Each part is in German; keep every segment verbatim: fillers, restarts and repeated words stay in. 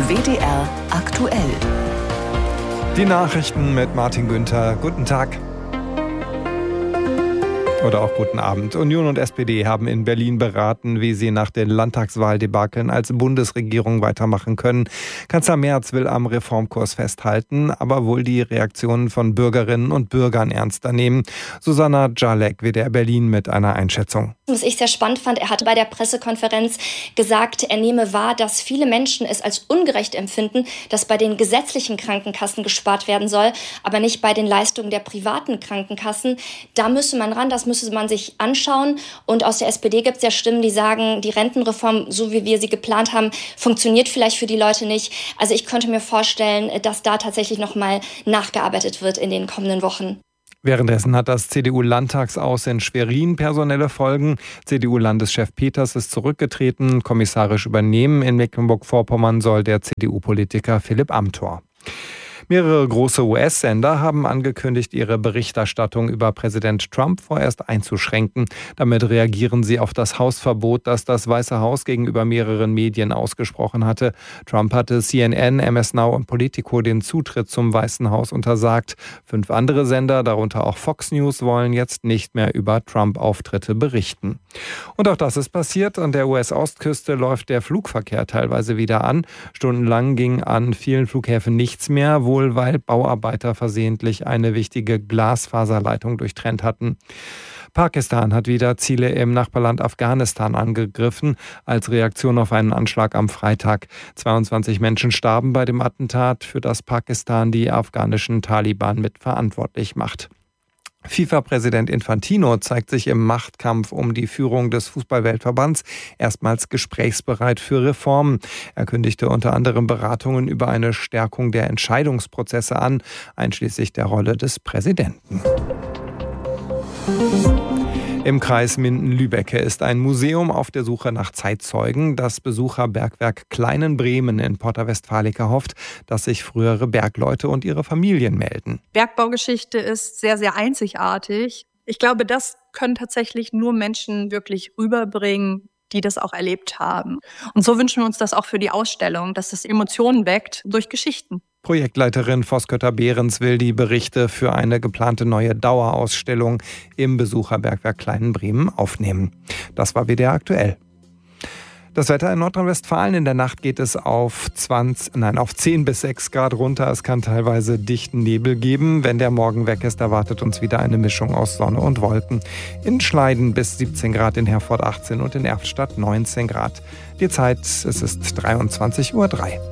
W D R aktuell. Die Nachrichten mit Martin Günther. Guten Tag. Oder auch guten Abend. Union und S P D haben in Berlin beraten, wie sie nach den Landtagswahldebakeln als Bundesregierung weitermachen können. Kanzler Merz will am Reformkurs festhalten, aber wohl die Reaktionen von Bürgerinnen und Bürgern ernster nehmen. Susanna Jalek, W D R Berlin, mit einer Einschätzung. Was ich sehr spannend fand, er hatte bei der Pressekonferenz gesagt, er nehme wahr, dass viele Menschen es als ungerecht empfinden, dass bei den gesetzlichen Krankenkassen gespart werden soll, aber nicht bei den Leistungen der privaten Krankenkassen. Da müsse man ran, das müsse man sich anschauen. Und aus der S P D gibt es ja Stimmen, die sagen, die Rentenreform, so wie wir sie geplant haben, funktioniert vielleicht für die Leute nicht. Also ich könnte mir vorstellen, dass da tatsächlich nochmal nachgearbeitet wird in den kommenden Wochen. Währenddessen hat das C D U-Landtagsaus in Schwerin personelle Folgen. C D U-Landeschef Peters ist zurückgetreten. Kommissarisch übernehmen in Mecklenburg-Vorpommern soll der C D U-Politiker Philipp Amthor. Mehrere große U S-Sender haben angekündigt, ihre Berichterstattung über Präsident Trump vorerst einzuschränken. Damit reagieren sie auf das Hausverbot, das das Weiße Haus gegenüber mehreren Medien ausgesprochen hatte. Trump hatte C N N, M S Now und Politico den Zutritt zum Weißen Haus untersagt. Fünf andere Sender, darunter auch Fox News, wollen jetzt nicht mehr über Trump-Auftritte berichten. Und auch das ist passiert. An der U S-Ostküste läuft der Flugverkehr teilweise wieder an. Stundenlang ging an vielen Flughäfen nichts mehr, wohl weil Bauarbeiter versehentlich eine wichtige Glasfaserleitung durchtrennt hatten. Pakistan hat wieder Ziele im Nachbarland Afghanistan angegriffen, als Reaktion auf einen Anschlag am Freitag. zweiundzwanzig Menschen starben bei dem Attentat, für das Pakistan die afghanischen Taliban mitverantwortlich macht. FIFA-Präsident Infantino zeigt sich im Machtkampf um die Führung des Fußball-Weltverbands erstmals gesprächsbereit für Reformen. Er kündigte unter anderem Beratungen über eine Stärkung der Entscheidungsprozesse an, einschließlich der Rolle des Präsidenten. Im Kreis Minden-Lübbecke ist ein Museum auf der Suche nach Zeitzeugen. Das Besucherbergwerk Kleinen Bremen in Porta Westfalica hofft, dass sich frühere Bergleute und ihre Familien melden. Bergbaugeschichte ist sehr, sehr einzigartig. Ich glaube, das können tatsächlich nur Menschen wirklich rüberbringen, die das auch erlebt haben. Und so wünschen wir uns das auch für die Ausstellung, dass es Emotionen weckt durch Geschichten. Projektleiterin Voskötter-Behrens will die Berichte für eine geplante neue Dauerausstellung im Besucherbergwerk Kleinen Bremen aufnehmen. Das war W D R aktuell. Das Wetter in Nordrhein-Westfalen: In der Nacht geht es auf zwanzig, nein, auf zehn bis sechs Grad runter. Es kann teilweise dichten Nebel geben. Wenn der Morgen weg ist, erwartet uns wieder eine Mischung aus Sonne und Wolken. In Schneiden bis siebzehn Grad, in Herford achtzehn und in Erftstadt neunzehn Grad. Die Zeit, es ist dreiundzwanzig Uhr drei.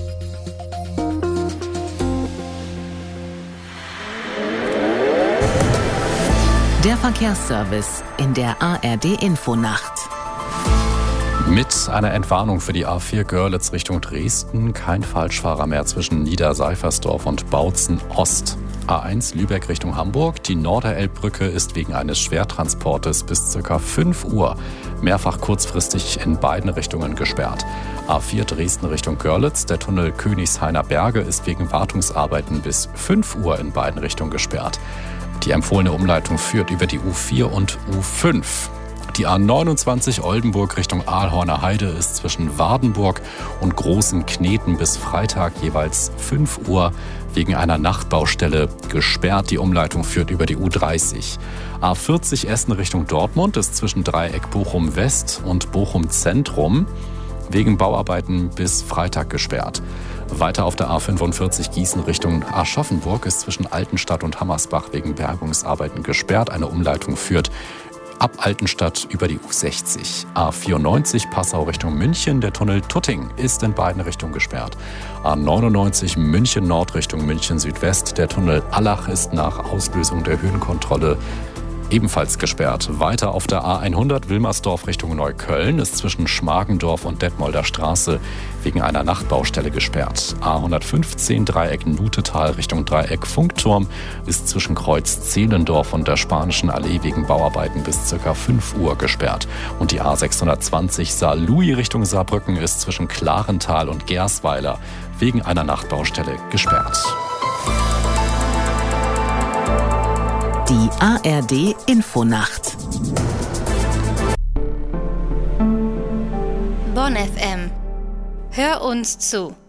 Der Verkehrsservice in der A R D-Infonacht. Mit einer Entwarnung für die A vier Görlitz Richtung Dresden. Kein Falschfahrer mehr zwischen Niederseifersdorf und Bautzen Ost. A eins Lübeck Richtung Hamburg. Die Norderelbbrücke ist wegen eines Schwertransportes bis ca. fünf Uhr mehrfach kurzfristig in beiden Richtungen gesperrt. A vier Dresden Richtung Görlitz. Der Tunnel Königshainer Berge ist wegen Wartungsarbeiten bis fünf Uhr in beiden Richtungen gesperrt. Die empfohlene Umleitung führt über die U vier und U fünf. Die A neunundzwanzig Oldenburg Richtung Aalhorner Heide ist zwischen Wardenburg und Großen Kneten bis Freitag jeweils fünf Uhr wegen einer Nachtbaustelle gesperrt. Die Umleitung führt über die U dreißig. A vierzig Essen Richtung Dortmund ist zwischen Dreieck Bochum West und Bochum Zentrum wegen Bauarbeiten bis Freitag gesperrt. Weiter auf der A fünfundvierzig Gießen Richtung Aschaffenburg ist zwischen Altenstadt und Hammersbach wegen Bergungsarbeiten gesperrt. Eine Umleitung führt ab Altenstadt über die U sechzig. A vierundneunzig Passau Richtung München. Der Tunnel Tutting ist in beiden Richtungen gesperrt. A neunundneunzig München Nord Richtung München Südwest. Der Tunnel Allach ist nach Auslösung der Höhenkontrolle ebenfalls gesperrt. Weiter auf der A hundert Wilmersdorf Richtung Neukölln ist zwischen Schmargendorf und Detmolder Straße wegen einer Nachtbaustelle gesperrt. A hundertfünfzehn Dreieck Nutetal Richtung Dreieck Funkturm ist zwischen Kreuz Zehlendorf und der Spanischen Allee wegen Bauarbeiten bis ca. fünf Uhr gesperrt. Und die A sechshundertzwanzig Saarlouis Richtung Saarbrücken ist zwischen Klarental und Gersweiler wegen einer Nachtbaustelle gesperrt. Die A R D-Infonacht. Bonn F M. Hör uns zu.